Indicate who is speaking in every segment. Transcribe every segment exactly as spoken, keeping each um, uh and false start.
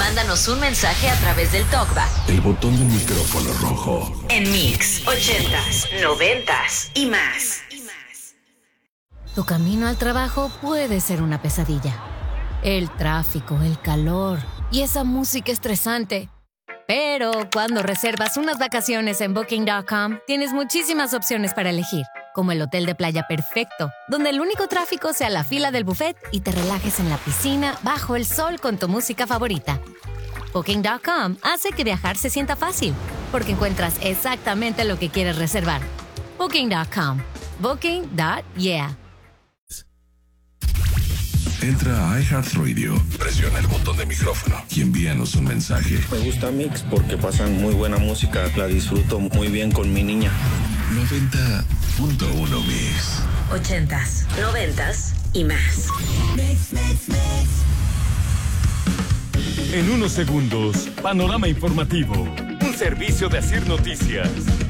Speaker 1: Mándanos un mensaje a través del TalkBack.
Speaker 2: El botón del micrófono rojo.
Speaker 1: En Mix, ochentas, noventas y más.
Speaker 3: Tu camino al trabajo puede ser una pesadilla. El tráfico, el calor y esa música estresante. Pero cuando reservas unas vacaciones en Booking punto com, tienes muchísimas opciones para elegir, como el hotel de playa perfecto, donde el único tráfico sea la fila del buffet y te relajes en la piscina bajo el sol con tu música favorita. Booking punto com hace que viajar se sienta fácil, porque encuentras exactamente lo que quieres reservar. Booking punto com. Booking punto yeah.
Speaker 2: Entra a iHeartRadio, presiona el botón de micrófono y envíanos un mensaje.
Speaker 4: Me gusta Mix porque pasan muy buena música, la disfruto muy bien con mi niña.
Speaker 2: noventa punto uno Mix.
Speaker 1: Ochentas, noventas y más.
Speaker 5: Mix, mix, mix.
Speaker 6: En unos segundos, panorama informativo. Un servicio de Asir Noticias.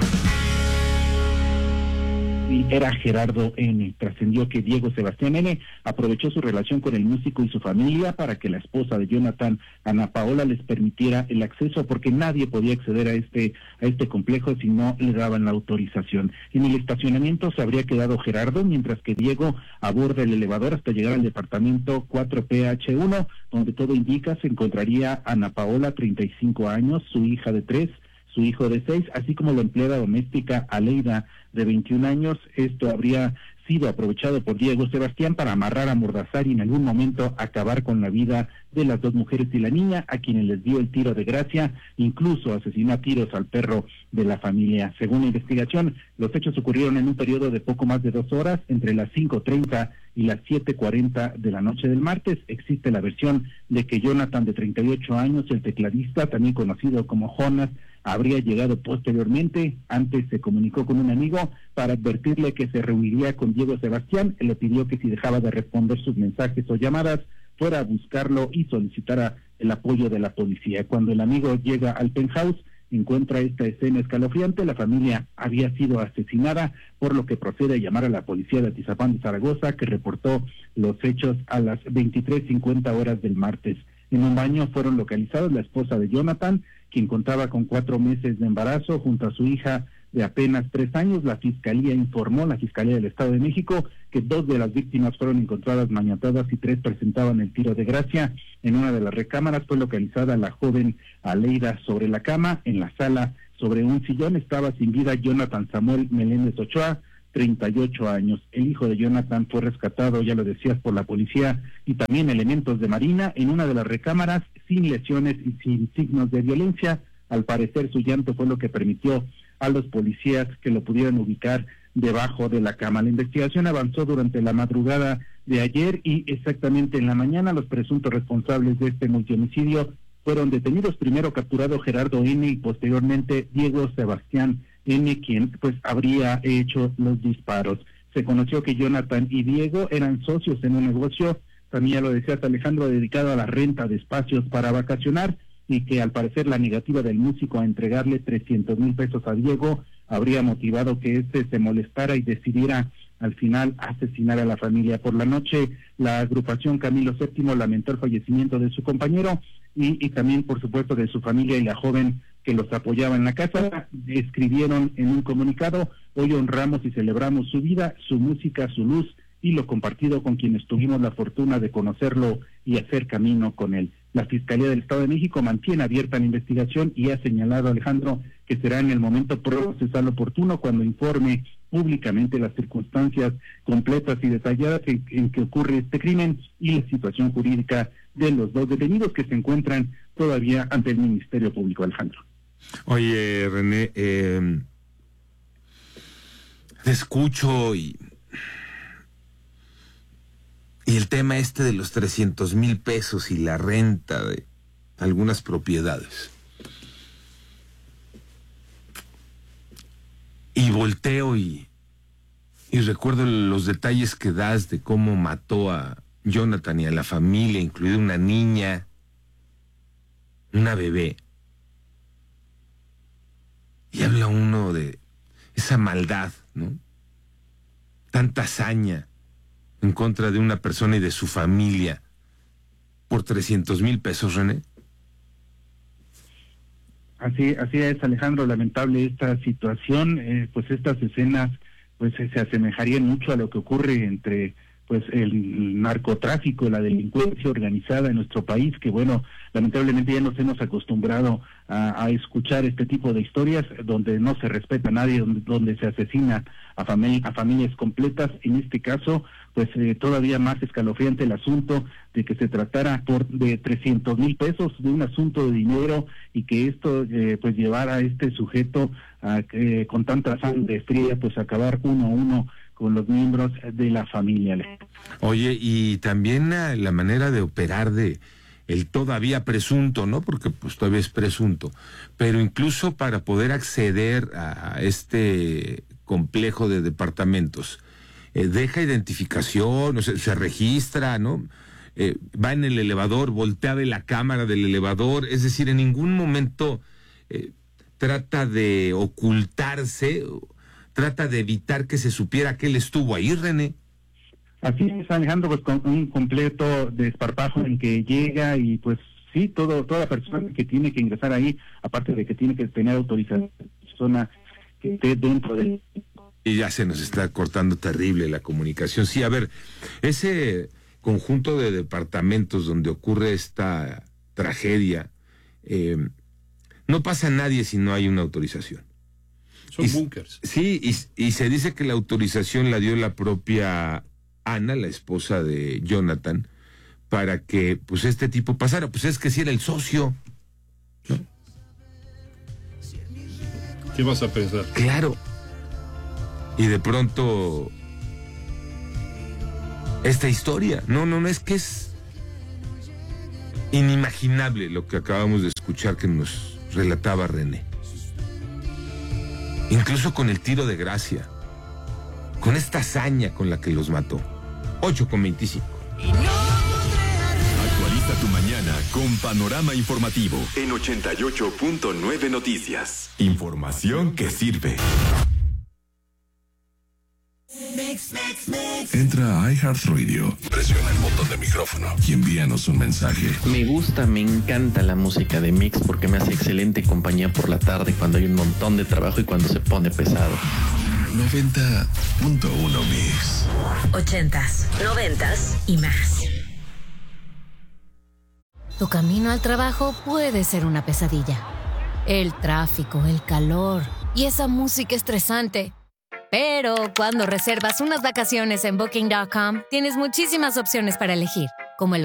Speaker 7: Era Gerardo N. Trascendió que Diego Sebastián N. aprovechó su relación con el músico y su familia para que la esposa de Jonathan, Ana Paola, les permitiera el acceso, porque nadie podía acceder a este a este complejo si no le daban la autorización. En el estacionamiento se habría quedado Gerardo, mientras que Diego aborda el elevador hasta llegar al departamento cuatro P H uno, donde todo indica se encontraría Ana Paola, treinta y cinco años, su hija de tres, su hijo de seis, así como la empleada doméstica Aleida, de veintiún años. Esto habría sido aprovechado por Diego Sebastián para amarrar, amordazar y en algún momento acabar con la vida de las dos mujeres y la niña, a quienes les dio el tiro de gracia, incluso asesinó a tiros al perro de la familia. Según la investigación, los hechos ocurrieron en un periodo de poco más de dos horas, entre las cinco treinta y las siete cuarenta de la noche del martes. Existe la versión de que Jonathan, de treinta y ocho años, el tecladista, también conocido como Jonas, habría llegado posteriormente. Antes se comunicó con un amigo para advertirle que se reuniría con Diego Sebastián. Él le pidió que si dejaba de responder sus mensajes o llamadas, fuera a buscarlo y solicitara el apoyo de la policía. Cuando el amigo llega al penthouse, encuentra esta escena escalofriante. La familia había sido asesinada, por lo que procede a llamar a la policía de Atizapán de Zaragoza, que reportó los hechos a las veintitrés cincuenta horas del martes. En un baño fueron localizados la esposa de Jonathan, quien contaba con cuatro meses de embarazo, junto a su hija de apenas tres años. La Fiscalía informó, la Fiscalía del Estado de México, que dos de las víctimas fueron encontradas maniatadas y tres presentaban el tiro de gracia. En una de las recámaras fue localizada la joven Aleida sobre la cama. En la sala, sobre un sillón, estaba sin vida Jonathan Samuel Meléndez Ochoa, treinta y ocho años. El hijo de Jonathan fue rescatado, ya lo decías, por la policía y también elementos de Marina en una de las recámaras, sin lesiones y sin signos de violencia. Al parecer, su llanto fue lo que permitió a los policías que lo pudieran ubicar debajo de la cama. La investigación avanzó durante la madrugada de ayer y exactamente en la mañana los presuntos responsables de este multihomicidio fueron detenidos. Primero capturado Gerardo N. y posteriormente Diego Sebastián N., quien pues habría hecho los disparos. Se conoció que Jonathan y Diego eran socios en un negocio, también ya lo decías, Alejandro, dedicado a la renta de espacios para vacacionar, y que al parecer la negativa del músico a entregarle trescientos mil pesos a Diego habría motivado que éste se molestara y decidiera al final asesinar a la familia. Por la noche, la agrupación Camilo séptimo lamentó el fallecimiento de su compañero y, y también, por supuesto, de su familia y la joven que los apoyaba en la casa. Escribieron en un comunicado: hoy honramos y celebramos su vida, su música, su luz y lo compartido con quienes tuvimos la fortuna de conocerlo y hacer camino con él. La Fiscalía del Estado de México mantiene abierta la investigación y ha señalado, Alejandro, que será en el momento procesal oportuno cuando informe públicamente las circunstancias completas y detalladas en, en que ocurre este crimen y la situación jurídica de los dos detenidos que se encuentran todavía ante el Ministerio Público, Alejandro.
Speaker 8: Oye, René, eh, te escucho y... Y el tema este de los trescientos mil pesos y la renta de algunas propiedades. Y volteo y, y recuerdo los detalles que das de cómo mató a Jonathan y a la familia, incluida una niña, una bebé. Y habla uno de esa maldad, ¿no? Tanta hazaña en contra de una persona y de su familia por trescientos mil pesos, René.
Speaker 7: Así, así es, Alejandro, lamentable esta situación, eh, pues estas escenas pues se, se asemejarían mucho a lo que ocurre entre pues el narcotráfico, la delincuencia organizada en nuestro país, que bueno, lamentablemente ya nos hemos acostumbrado a, a escuchar este tipo de historias donde no se respeta a nadie, donde, donde se asesina a, famili a familias completas. En este caso, pues eh, todavía más escalofriante el asunto de que se tratara por de trescientos mil pesos, de un asunto de dinero, y que esto eh, pues llevara a este sujeto a, eh, con tanta sangre fría, pues acabar uno a uno con los miembros de la familia.
Speaker 8: Oye, y también la, la manera de operar de el todavía presunto, ¿no? Porque pues todavía es presunto, pero incluso para poder acceder a este complejo de departamentos, eh, deja identificación, o sea, se registra, ¿no? Eh, va en el elevador, voltea de la cámara del elevador, es decir, en ningún momento eh, trata de ocultarse, trata de evitar que se supiera que él estuvo ahí, René.
Speaker 7: Así es, Alejandro, pues con un completo desparpajo en que llega y pues sí, todo toda persona que tiene que ingresar ahí, aparte de que tiene que tener autorización, persona que esté dentro del...
Speaker 8: Y ya se nos está cortando terrible la comunicación. Sí, a ver, ese conjunto de departamentos donde ocurre esta tragedia, eh, no pasa nadie si no hay una autorización.
Speaker 9: Son búnkers.
Speaker 8: Sí, y, y se dice que la autorización la dio la propia Ana, la esposa de Jonathan, para que pues este tipo pasara. Pues es que si era el socio, ¿no?
Speaker 9: ¿Qué vas a pensar?
Speaker 8: Claro. Y de pronto esta historia, no, no, no, es que es inimaginable lo que acabamos de escuchar que nos relataba René. Incluso con el tiro de gracia, con esta hazaña con la que los mató. ocho con veinticinco.
Speaker 6: Actualiza tu mañana con Panorama Informativo en ochenta y ocho punto nueve Noticias. Información que sirve.
Speaker 2: Entra a iHeartRadio, presiona el botón de micrófono y envíanos un mensaje.
Speaker 10: Me gusta, me encanta la música de Mix porque me hace excelente compañía por la tarde cuando hay un montón de trabajo y cuando se pone pesado.
Speaker 2: noventa punto uno Mix.
Speaker 1: Ochentas, noventas y más.
Speaker 3: Tu camino al trabajo puede ser una pesadilla. El tráfico, el calor y esa música estresante. Pero cuando reservas unas vacaciones en Booking punto com, tienes muchísimas opciones para elegir, como el